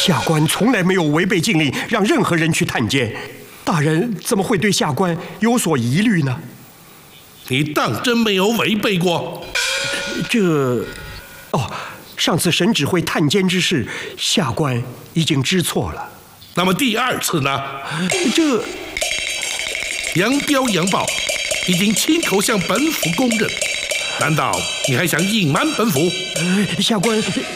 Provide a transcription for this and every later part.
下官从来没有违背禁令，让任何人去探监。大人怎么会对下官有所疑虑呢？ 你当真没有违背过？ 上次沈指挥探监之事，下官已经知错了。 那么第二次呢？杨彪、杨豹已经亲口向本府供认，难道你还想隐瞒本府？ 下官，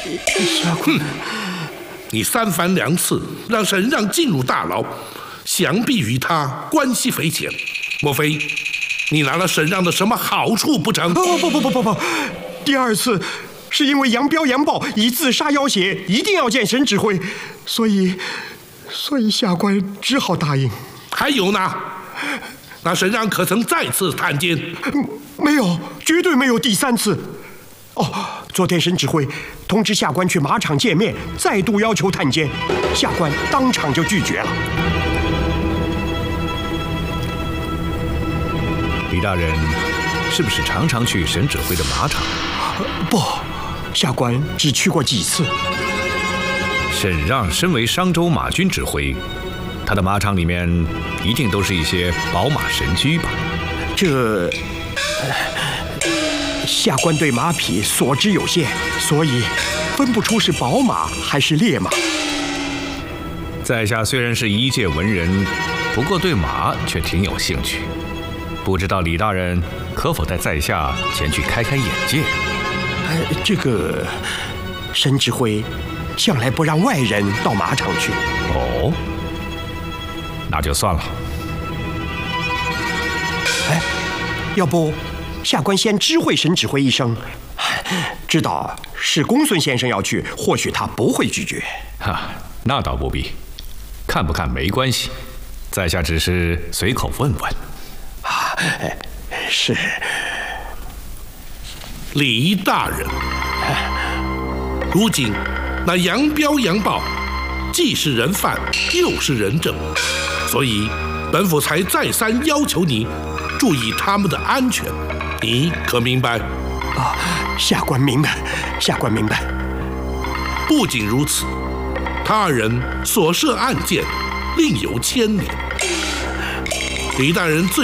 你三番两次让沈让进入大牢，想必与他关系匪浅。莫非你拿了沈让的什么好处不成？ 不，第二次是因为杨彪、杨豹以自杀要挟，一定要见沈指挥，所以下官只好答应。 还有呢？那沈让可曾再次探监？ 没有，绝对没有第三次。昨天沈指挥通知下官去马场见面，再度要求探监，下官当场就拒绝了。 李大人是不是常常去沈指挥的马场？ 不，下官只去过几次。 沈让身为商州马军指挥，他的马场里面一定都是一些宝马神驹吧？ 下官对马匹所知有限，所以分不出是宝马还是烈马。 在下虽然是一介文人，不过对马却挺有兴趣。不知道李大人可否带在下前去开开眼界？ 沈指挥向来不让外人到马场去。 哦，那就算了。 要不下官先知会沈指挥一声，知道是公孙先生要去，或许他不会拒绝。 那倒不必，看不看没关系，在下只是随口问问。 是。 李大人，如今那杨彪、杨豹既是人犯，又是人证，所以本府才再三要求你注意他们的安全，你可明白？ 下官明白，下官明白。 不仅如此，他二人所涉案件另有牵连，李大人最